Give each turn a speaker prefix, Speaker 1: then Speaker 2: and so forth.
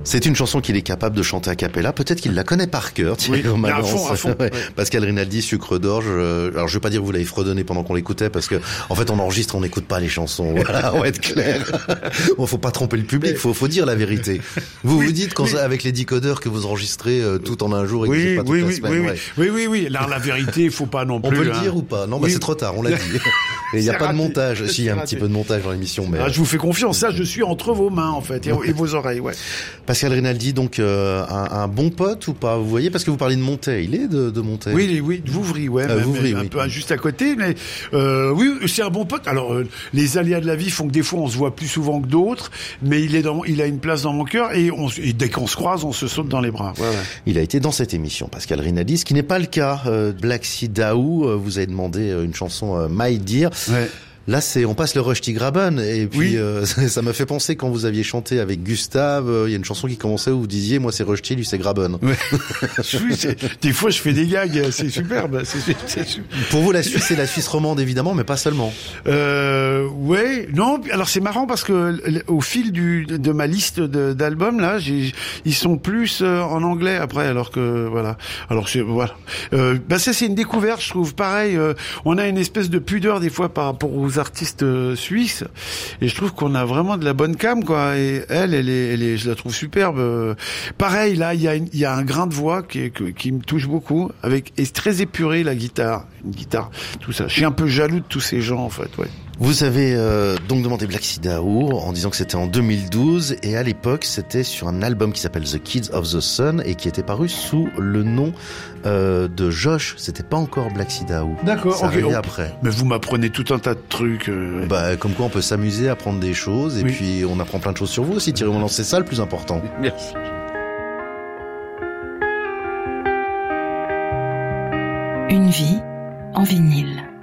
Speaker 1: C'est une chanson qu'il est capable de chanter a cappella. Peut-être qu'il la connaît par cœur.
Speaker 2: Oui, à fond.
Speaker 1: Ouais. Pascal Rinaldi, Sucre d'orge. Alors, je vais pas dire que vous l'avez fredonné pendant qu'on l'écoutait, parce que, en fait, on enregistre, on n'écoute pas les chansons. Voilà, on va être clair. Bon, faut pas tromper le public, faut dire la vérité. Vous vous dites, avec les décodeurs, que vous enregistrez tout en un jour et que c'est pas toute la semaine.
Speaker 2: Oui. Alors, la vérité, il faut pas non plus.
Speaker 1: On peut le dire ou pas? Non, c'est trop tard, on l'a dit. Il n'y a pas de montage. Si, il y a un petit peu de montage dans l'émission, mais.
Speaker 2: Je vous fais confiance. Ça, je suis entre vos mains, en fait, et vos oreilles, ouais.
Speaker 1: Pascal Rinaldi, donc un bon pote ou pas? Vous voyez, parce que vous parlez de Montaix, il est de Montaix.
Speaker 2: Oui, de Vouvry, ouais, un peu juste à côté, mais oui, c'est un bon pote. Alors les aléas de la vie font que des fois on se voit plus souvent que d'autres, mais il a une place dans mon cœur et dès qu'on se croise, on se saute dans les bras. Ouais.
Speaker 1: Il a été dans cette émission, Pascal Rinaldi, ce qui n'est pas le cas. Black Sea Daou, vous avez demandé une chanson My Dear. Ouais. Là, on passe le Rusty Graben, et puis ça m'a fait penser quand vous aviez chanté avec Gustave, il y a une chanson qui commençait où vous disiez, moi c'est Rusty, lui c'est Graben.
Speaker 2: Ouais. Des fois je fais des gags, c'est superbe.
Speaker 1: Pour vous, la Suisse, c'est la Suisse romande évidemment, mais pas seulement.
Speaker 2: Ouais, non. Alors c'est marrant parce que au fil de ma liste d'albums là, ils sont plus en anglais après, alors que voilà. Alors ça c'est une découverte, je trouve. Pareil, on a une espèce de pudeur des fois par rapport aux artistes suisses, et je trouve qu'on a vraiment de la bonne cam, quoi. Et elle est, je la trouve superbe. Pareil, là, il y a un grain de voix qui me touche beaucoup, et très épuré, une guitare, tout ça. Je suis un peu jaloux de tous ces gens, en fait, ouais.
Speaker 1: Vous avez donc demandé Black Sea Daou en disant que c'était en 2012, et à l'époque c'était sur un album qui s'appelle The Kids of the Sun et qui était paru sous le nom de Josh. C'était pas encore Black Sea Daou.
Speaker 2: D'accord,
Speaker 1: ça arrivait après.
Speaker 2: Mais vous m'apprenez tout un tas de trucs.
Speaker 1: Comme quoi on peut s'amuser, apprendre des choses, et puis on apprend plein de choses sur vous aussi, Thierry Montand. C'est ça le plus important.
Speaker 2: Merci.
Speaker 3: Une vie en vinyle.